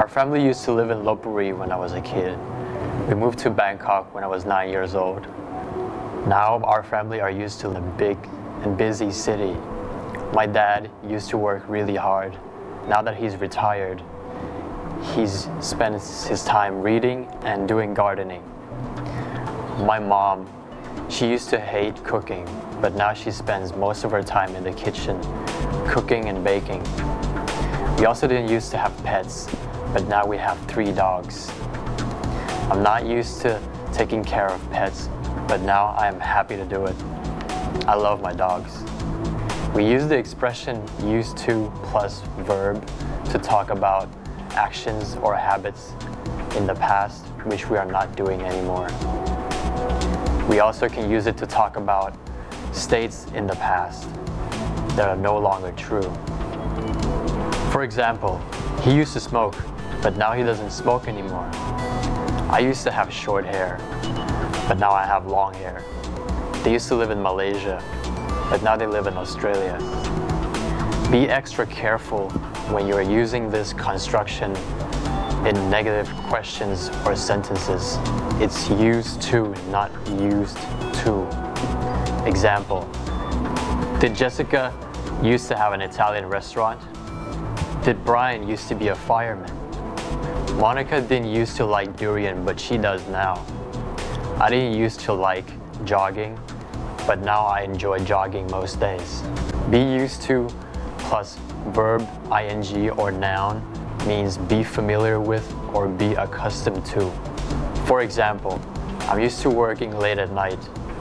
Our family used to live in Lopburi when I was a kid. We moved to Bangkok when I was 9 years old. Now our family are used to a big and busy city. My dad used to work really hard. Now that he's retired, he spends his time reading and doing gardening. My mom, she used to hate cooking, but now she spends most of her time in the kitchen, cooking and baking. We also didn't used to have pets, but now we have 3 dogs. I'm not used to taking care of pets, but now I am happy to do it. I love my dogs. We use the expression used to plus verb to talk about actions or habits in the past which we are not doing anymore. We also can use it to talk about states in the past that are no longer true. For example, he used to smoke, but now he doesn't smoke anymore. I used to have short hair, but now I have long hair. They used to live in Malaysia, but now they live in Australia. Be extra careful when you're using this construction in negative questions or sentences. It's used to, not used to. Example, did Jessica used to have an Italian restaurant? Did Brian used to be a fireman? Monica didn't used to like durian, but she does now. I didn't used to like jogging, but now I enjoy jogging most days. Be used to plus verb ing or noun means be familiar with or be accustomed to. For example, I'm used to working late at night,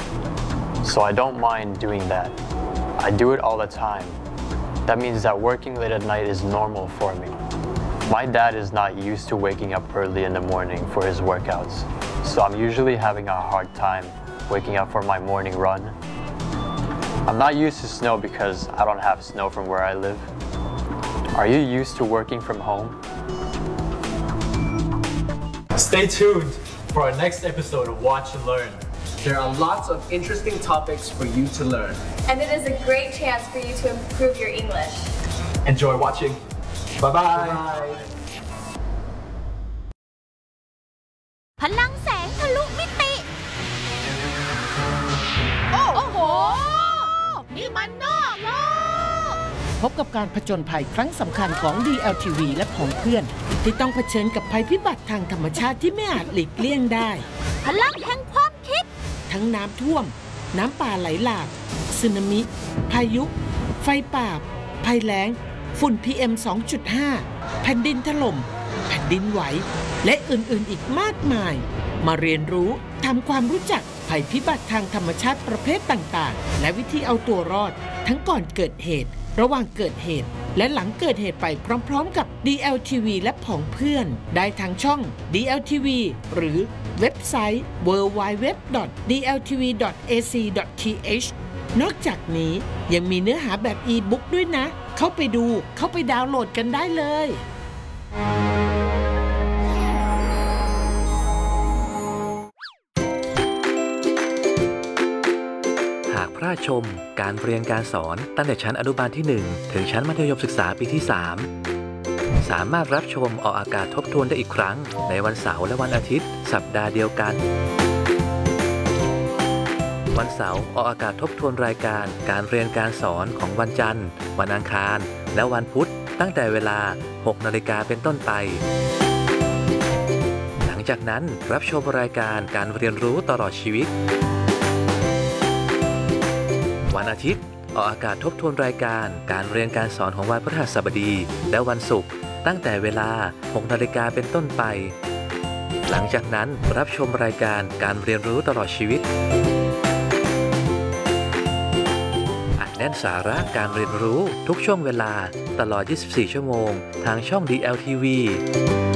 so I don't mind doing that. I do it all the time. That means that working late at night is normal for me. My dad is not used to waking up early in the morning for his workouts, so I'm usually having a hard time waking up for my morning run. I'm not used to snow because I don't have snow from where I live. Are you used to working from home? Stay tuned for our next episode of Watch and Learn. There are lots of interesting topics for you to learn. And it is a great chance for you to improve your English. Enjoy watching. Bye-bye. Bye. พลังแสงทะลุมิติ โอ้โห นี่มันนอกโลกพบกับการผจญภัยครั้งสำคัญของ DLTV และผองเพื่อนที่ต้องเผชิญกับภัยพิบัติทางธรรมชาติที่ไม่อาจหลีกเลี่ยงได้พลังแห่งความคิดทั้งน้ำท่วม น้ำป่าไหลหลากสึนามิ พายุ ไฟป่า ภัยแล้ง ฝุ่น PM 2.5 แผ่นดินถล่ม แผ่นดินไหว และอื่นๆอีกมากมาย มาเรียนรู้ทำความรู้จักภัยพิบัติทางธรรมชาติประเภทต่างๆ และวิธีเอาตัวรอด ทั้งก่อนเกิดเหตุ ระหว่างเกิดเหตุ และหลังเกิดเหตุไปพร้อมๆกับ DLTV และผองเพื่อน ได้ทางช่อง DLTV หรือเว็บไซต์ www.dltv.ac.th นอกจากนี้ยังมีเนื้อหาแบบอีบุ๊กด้วยนะ เข้าไปดู เข้าไปดาวน์โหลดกันได้เลยหากพลาดชมการเรียนการสอนตั้งแต่ชั้นอนุบาลที่ 1 ถึงชั้นมัธยมศึกษาปีที่ 3 สามารถรับชมออกอากาศทบทวนได้อีกครั้งในวันเสาร์และวันอาทิตย์สัปดาห์เดียวกัน วันเสาร์ออกอากาศทบทวนรายการการเรียนการสอนของวันจันทร์วันอังคารและวันพุธตั้งแต่เวลา 6 นาฬิกาเป็นต้นไป หลังจากนั้นรับชมรายการการเรียนรู้ตลอดชีวิตวันอาทิตย์ออกอากาศทบทวนรายการการเรียนการสอนของวันพฤหัสบดีและวันศุกร์ตั้งแต่เวลา 6 นาฬิกาเป็นต้นไป หลังจากนั้นรับชมรายการการเรียนรู้ตลอดชีวิตอัดแน่นสาระการเรียนรู้ทุกช่วงเวลาตลอด 24 ชั่วโมงทางช่อง DLTV